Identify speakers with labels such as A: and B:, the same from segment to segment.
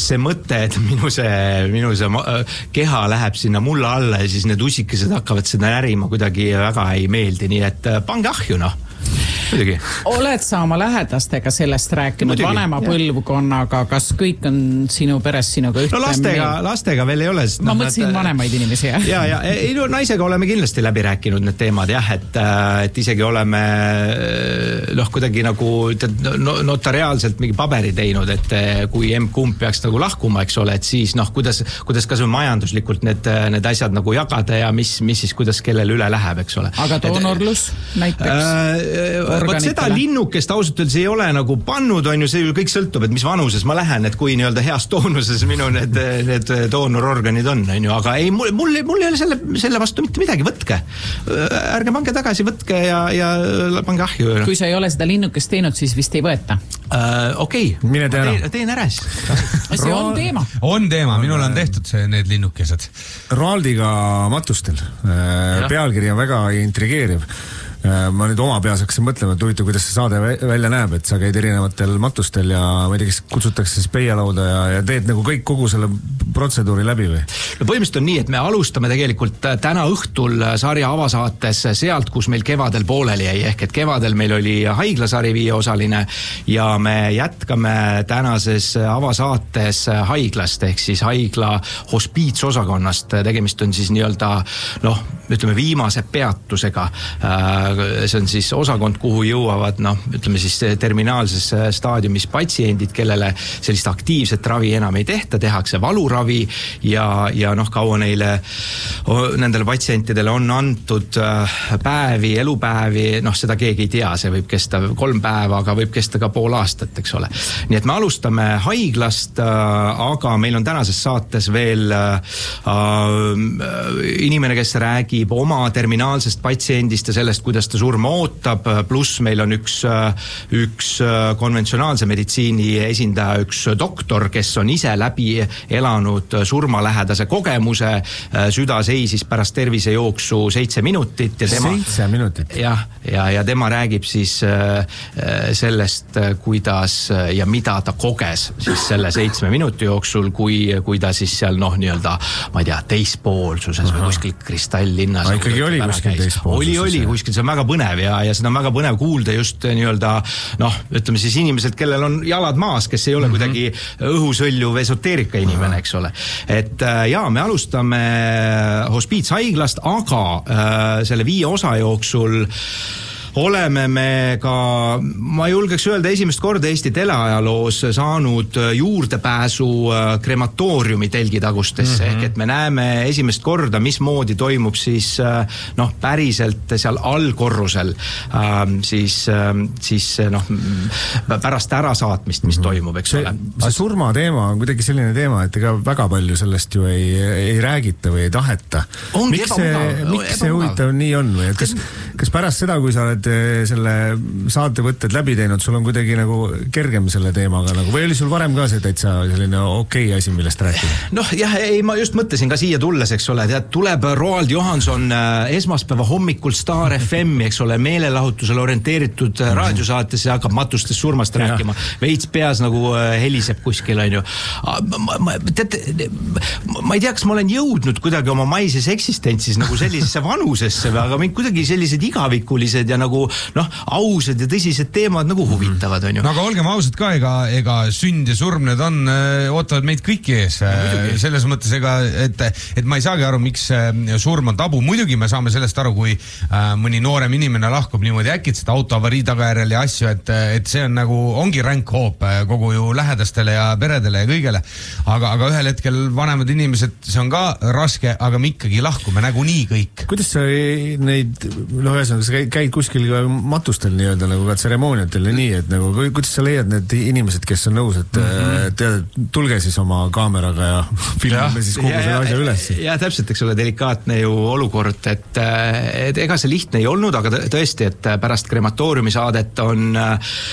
A: see mõte, et minu see keha läheb sinna mulla alla ja siis need usikesed hakkavad seda närima kuidagi väga ei meeldi, nii et pange ahju, noh. Muidugi.
B: Oled sa oma lähedastega sellest rääkinud, muidugi, vanema põlvkonnaga, kas kõik on sinu peres sinuga ühte?
A: No lastega veel ei ole.
B: Ma mõtlesin vanemaid inimesi, jah.
A: Ja, naisega oleme kindlasti läbi rääkinud need teemad, jah, et isegi oleme kuidagi nagu notariaalselt mingi paberi teinud, et kui kumb peaks nagu lahkuma, eks ole, et siis kuidas ka see majanduslikult need asjad nagu jagada ja mis siis, kuidas kellel üle läheb, eks ole.
B: Aga doonorlus näiteks?
A: Võt seda linnukest ausalt öeldes ei ole nagu pannud, on ju, see ju kõik sõltub, et mis vanuses ma lähen, et kui nii-öelda heas toonuses minu need doonororganid on ju, aga ei, mul ei ole selle vastu mitte midagi, võtke. Ärge pange tagasi, võtke ja pange ahju.
B: Kui sa ei ole seda linnukest teinud, siis vist ei võeta.
A: Okei.
C: Mine
A: teen ära.
B: See on teema.
C: On teema, minul on tehtud need linnukesed.
D: Roaldiga matustel. Pealkiri on väga intrigeeriv. Ma nüüd oma peas hakkasin mõtlema, et huvitav, kuidas see saade välja näeb, et sa käid erinevatel matustel ja ma ei tea, kes kutsutakse siis peialauda ja teed nagu kogu selle protseduuri läbi või?
A: No põhimõtteliselt on nii, et me alustame tegelikult täna õhtul sarja avasaates sealt, kus meil kevadel pooleli jäi, ehk et kevadel meil oli haiglasari 5-osaline ja me jätkame tänases avasaates haiglast, ehk siis haigla hospiitsosakonnast. Tegemist on siis nii-öelda, ütleme viimase peatusega. See on siis osakond, kuhu jõuavad, ütleme siis terminaalses staadiumis patsiendid, kellele sellist aktiivset ravi enam ei tehta, tehakse valuravi ja kaua nendele patsientidele on antud päevi, elupäevi, seda keegi ei tea, see võib kesta 3 päeva, aga võib kesta ka pool aastat, eks ole. Nii et me alustame haiglast, aga meil on tänases saates veel inimene, kes räägib oma terminaalsest patsiendist ja sellest, kuidas ta surma ootab, pluss meil on üks konventsionaalse meditsiini esindaja, üks doktor, kes on ise läbi elanud surmalähedase kogemuse, süda seisis pärast tervisejooksu 7 minutit. Ja
D: 7 minutit?
A: Ja tema räägib siis sellest, kuidas ja mida ta koges siis selle 7 minuti jooksul, kui ta siis seal nii-öelda, ma ei tea, teispoolsuses või kuskil kristallinnas.
D: Ikkagi oli kuskil teispoolsuses?
A: Oli kuskil, see on väga põnev ja seda on väga põnev kuulda just nii-öelda, ütleme siis inimeselt, kellel on jalad maas, kes ei ole kuidagi õhusõljuv esoteerika inimene, eks ole. Et me alustame hospiitshaiglast, aga selle 5 osa jooksul oleme me ka, ma julgeks öelda, esimest korda Eesti teleajaloos saanud juurdepääsu krematooriumi telgitagustesse, ehk et me näeme esimest korda, mismoodi toimub siis päriselt seal allkorrusel siis pärast ärasaatmist, mis toimub, eks ole.
D: See surmateema on kuidagi selline teema, et ega väga palju sellest ju ei räägita või ei taheta. Miks see huvitav nii on või? Kas pärast seda, kui sa oled selle saatevõtted läbi teinud, sul on kuidagi nagu kergem selle teemaga nagu, või oli sul varem ka see täitsa selline okei asi, millest rääkida?
A: Ma just mõtlesin ka siia tulles, eks ole, tuleb Roald Johanson esmaspäeva hommikul Star FM-i, eks ole, meelelahutusele orienteeritud raadiosaatesse ja hakkab matustest surmast rääkima. Veits peas nagu heliseb kuskil, on ju. Ma ei tea, kas ma olen jõudnud kuidagi oma maises eksistentsis nagu sellisesse vanusesse, aga mind kuidagi sellised igavikulised ja nagu ausad ja tõsised teemad nagu huvitavad, on ju.
C: No aga olgem ausad ka, ega sünd ja surm need on, ootavad meid kõiki ees. Selles mõttes, et ma ei saagi aru, miks surm on tabu. Muidugi me saame sellest aru, kui mõni noorem inimene lahkub niimoodi äkitselt autoavarii tagajärjel ja asju, et see on nagu, ongi ränk hoop kogu ju lähedastele ja peredele ja kõigele. Aga ühel hetkel vanemad inimesed, see on ka raske, aga me ikkagi lahkume nagu nii kõik.
D: Kuidas sa neid, sa käid kuskil matustel nii-öelda nagu ka tseremooniatel ja nii, et nagu kuidas sa leiad need inimesed, kes on nõus, et tulge siis oma kaameraga ja filmime siis kogu selle asja üles.
A: Ja täpselt, eks ole, delikaatne ju olukord, et ega see lihtne ei olnud, aga tõesti, et pärast krematooriumi saadet on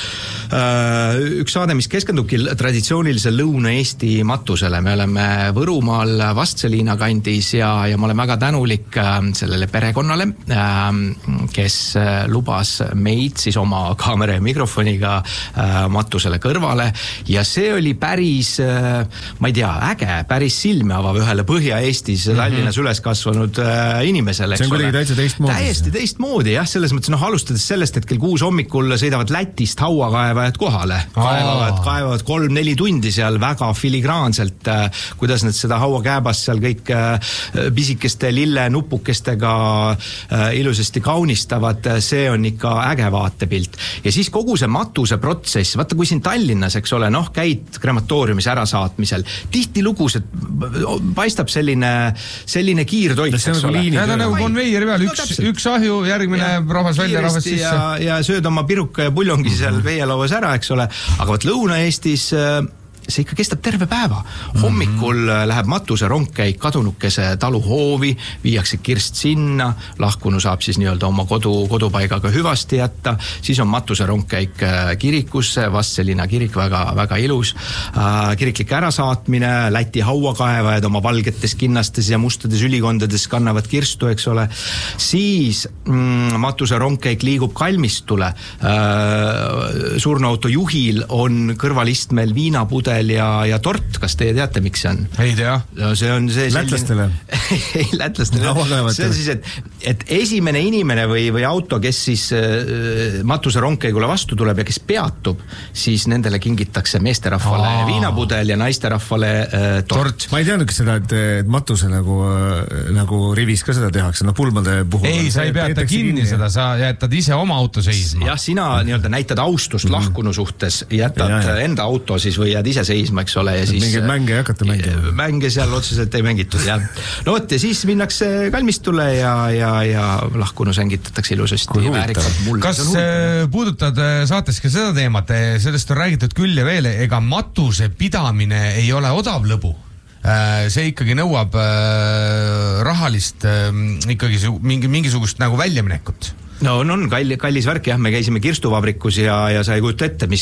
A: üks saade, mis keskendubki traditsioonilise Lõuna-Eesti matusele. Me oleme Võrumaal Vastseliina kandis ja ma olen väga tänulik sellele perekonnale, kes lubas meid siis oma kaamera ja mikrofoniga matusele kõrvale ja see oli päris, ma ei tea, äge, päris silme avav ühele Põhja-Eestis Tallinnas üles kasvanud inimesele.
D: See on kuidagi täitsa teistmoodi.
A: Täiesti teistmoodi, jah, selles mõttes alustades sellest, et kell 6 hommikul sõidavad Lätist hauakaevajad kohale. Kaevavad 3-4 tundi seal väga filigraanselt, kuidas nad seda hauakääbast seal kõik pisikeste lille nupukestega ilusasti kaunistavad, see on ikka äge vaatepilt. Ja siis kogu see matuse protsess, vaata kui siin Tallinnas, eks ole, käid krematooriumis ära saatmisel, tihti lugus, et paistab selline kiirtoit, eks ole.
C: Need on nagu konveieri peal, üks ahju, järgmine rahvas välja, rahvas sisse.
A: Ja sööd oma piruka ja puljongi seal veelauas ära, eks ole, aga võt Lõuna-Eestis see ikka kestab terve päeva. Hommikul läheb matuse rongkäik kadunukese talu hoovi, viiakse kirst sinna, lahkunu saab siis nii-öelda oma kodupaigaga hüvasti jätta, siis on matuse rongkäik kirikusse, Vastseliina kirik, väga ilus, kiriklik ärasaatmine, Läti hauakaevajad oma valgetes kinnastes ja mustades ülikondades kannavad kirstu, eks ole, siis matuse rongkäik liigub kalmistule, surnuauto juhil on kõrvalistmel viinapudel ja tort, kas teie teate, miks see on?
C: Ei tea.
A: No see on see
D: lätlastele?
A: Ei, lätlastele. See on siis, et esimene inimene või auto, kes siis matuse rongkäigule vastu tuleb ja kes peatub, siis nendele kingitakse meesterahvale viinapudel ja naisterahvale tort.
D: Ma ei teadnud seda, et matuse nagu rivis ka seda tehakse, pulmade puhul.
C: Ei, sa ei peata kinni seda, sa jätad ise oma auto seisma.
A: Jah, sina nii-öelda näitad austust lahkunu suhtes, jätad enda auto siis või jääd ise seisma, eks ole, ja siis
D: mingeid mänge ei hakata mängima.
A: Mänge seal otseselt ei mängitud, jah. No ja siis minnakse kalmistule ja lahkunu sängitatakse ilusasti väärikalt mulle.
C: Kas puudutad saates ka seda teemat, sellest on räägitud küll ja veel, ega matuse pidamine ei ole odav lõbu? See ikkagi nõuab rahalist ikkagi mingisugust nagu väljaminekut?
A: No on kallis värk, jah, me käisime kirstuvabrikus ja sa ei kujuta ette,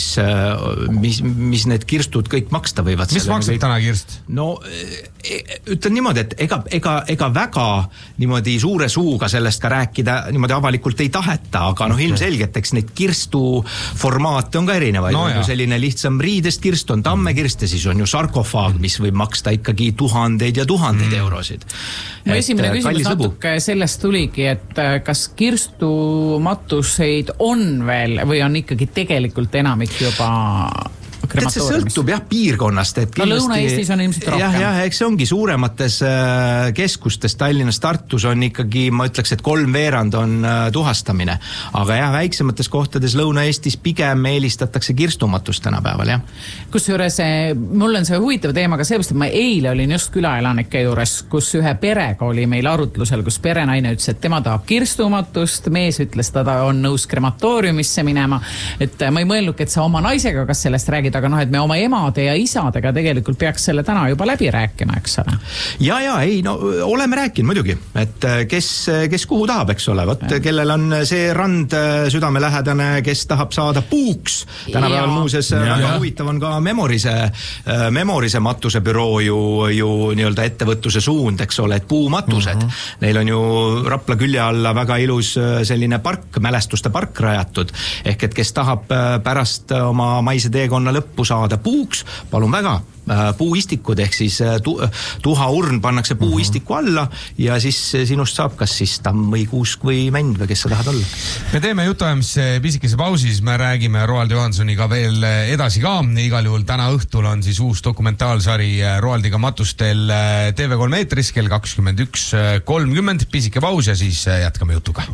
A: mis need kirstud kõik maksta võivad.
C: Mis maksab täna kirst?
A: No ütlen niimoodi, et ega väga niimoodi suure suuga sellest ka rääkida niimoodi avalikult ei taheta, aga ilmselgelt, eks neid kirstu formaate on ka erinevaid. No, on ju selline lihtsam riidest kirst, on tammekirst ja siis on ju sarkofaag, mis võib maksta ikkagi tuhandeid ja tuhandeid eurosid.
B: Mu esimene küsimus natuke sellest tuligi, et kas kirstu matuseid on veel või on ikkagi tegelikult enamik juba
A: see sõltub jah piirkonnast, et
B: Lõuna-Eestis on ilmselt rohkem.
A: Jah, eks see ongi suuremates keskustes, Tallinnas, Tartus on ikkagi, ma ütleks, et 3/4 on tuhastamine, aga jah, väiksemates kohtades Lõuna-Eestis pigem eelistatakse kirstumatust tänapäeval, jah.
B: Kusjuures mul on see huvitav teema ka sellepärast, et ma eile olin just külaelanike juures, kus ühe perega oli meil arutlusel, kus perenaine ütles, et tema tahab kirstumatust, mees ütles, ta on nõus krematooriumisse minema, et ma ei mõelnudki, et sa oma naisega kas sellest räägid, aga et me oma emade ja isadega tegelikult peaks selle täna juba läbi rääkima, eks ole?
A: Ja, ei, oleme rääkinud muidugi, et kes kuhu tahab, eks ole, kellel on see rand südamelähedane, kes tahab saada puuks. Tänapäeval muuses väga huvitav on ka Memorise matusebüroo ju nii-öelda ettevõtluse suund, eks ole, et puumatused. Neil on ju Rapla külje alla väga ilus selline park, mälestuste park rajatud, ehk et kes tahab pärast oma maise teekonna lõppu saada puuks, palun väga, puuistikud ehk siis tuhaurn pannakse puuistiku alla ja siis sinust saab kas siis tamm või kuusk või mänd või kes sa tahad olla.
C: Me teeme jutuajamisse pisikese pausi, siis me räägime Roald Johansoniga veel edasi ka. Igal juhul täna õhtul on siis uus dokumentaalsari Roaldiga matustel TV3 eetris kell 21.30. Pisike paus ja siis jätkame jutuga.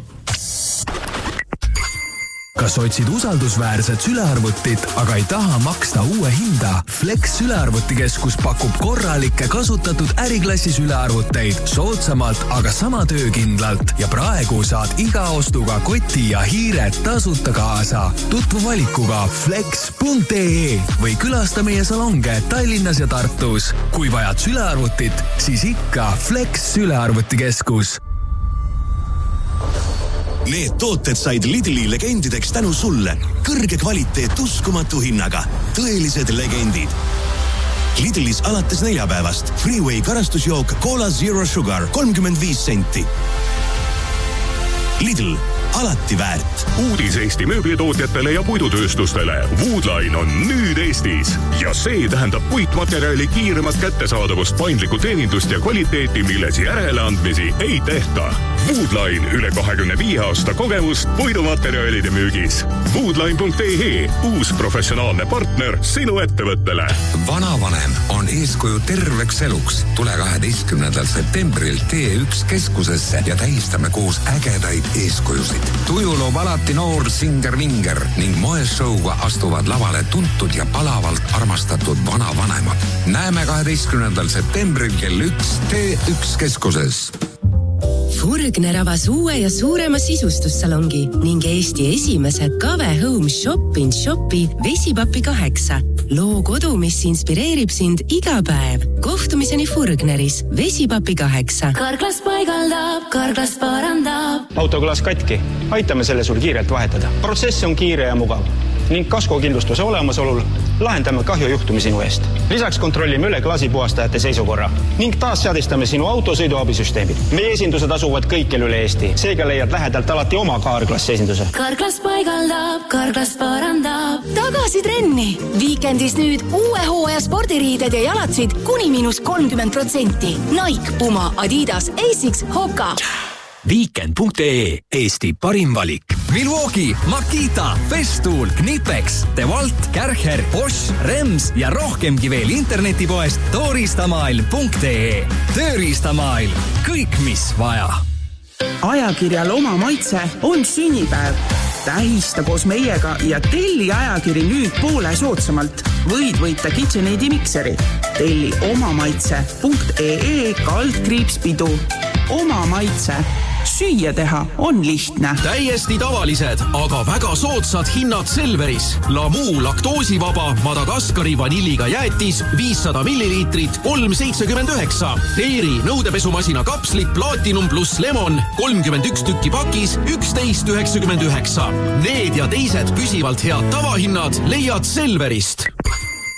E: Kas otsid usaldusväärset sülearvutit, aga ei taha maksta uue hinda? Flex sülearvutikeskus pakub korralikke kasutatud äriklassi sülearvuteid soodsamalt, aga sama töökindlalt ja praegu saad iga ostuga koti ja hiired tasuta kaasa. Tutvu valikuga flex.ee või külasta meie salonge Tallinnas ja Tartus. Kui vajad sülearvutit, siis ikka Flex sülearvutikeskus.
F: Need tooted said Lidli legendideks tänu sulle. Kõrge kvaliteet uskumatu hinnaga. Tõelised legendid. Lidlis alates neljapäevast Freeway karastusjook Cola Zero Sugar 35 senti. Lidl, alati väärt.
G: Uudis Eesti mööblitootjatele ja puidutööstustele. Woodline on nüüd Eestis. Ja see tähendab puitmaterjali kiiremat kättesaadavust, paindlikku teenindust ja kvaliteeti, milles järeleandmisi ei tehta. Woodline üle 25 aasta kogemust puidumaterjalide müügis. Woodline.ee, uus professionaalne partner sinu ettevõttele.
H: Vanavanem on eeskuju terveks eluks. Tule 12. septembril T1 keskusesse ja tähistame koos ägedaid eeskujusid. Tuju loob alati noor Singer-Vinger ning moeshowga astuvad lavale tuntud ja palavalt armastatud vanavanemad. Näeme 12. septembril kell 1 T1 keskuses.
I: Furgner avas uue ja suurema sisustussalongi ning Eesti esimese Kave Home Shop-in-Shopi Vesipapi 8. Loo kodu, mis inspireerib sind iga päev. Kohtumiseni Furgneris Vesipapi 8.
J: Karglas paigaldab, karglas parandab.
K: Autoklaas katki. Aitame selle sul kiirelt vahetada. Protsess on kiire ja mugav. Ning kaskokindlustuse olemasolul lahendame kahjujuhtumi sinu eest. Lisaks kontrollime üle klaasipuhastajate seisukorra ning taas seadistame sinu autosõiduabisüsteemid. Meie esindused asuvad kõikjal üle Eesti. Seega leiad lähedalt alati oma Carglassi esinduse.
J: Carglass paigaldab, Carglass parandab. Tagasi trenni! Viikendis nüüd uue hooaja spordiriided ja jalatsid kuni -30%. Nike, Puma, Adidas, Asics, Hoka.
E: Weekend.ee, Eesti parim valik. Milwaukee, Makita, Festool, Knipex, DeWalt, Kärcher, Bosch, Rems ja rohkemgi veel internetipoest tooristamail.ee. Tööriistamaailm, kõik mis vaja.
L: Ajakirjal Oma maitse on sünnipäev. Tähista koos meiega ja telli ajakiri nüüd poole soodsamalt. Võid võita KitchenAidi mikseri. Telli omamaitse.ee/pidu. Oma maitse. Süüa teha on lihtne.
M: Täiesti tavalised, aga väga soodsad hinnad Selveris. Lamu laktoosivaba Madagaskari vanilliga jäätis 500 milliliitrit 3,79. Teeri nõudepesumasina kapslid Platinum plus Lemon 31 tükki pakis 11,99. Need ja teised püsivalt head tavahinnad leiad Selverist.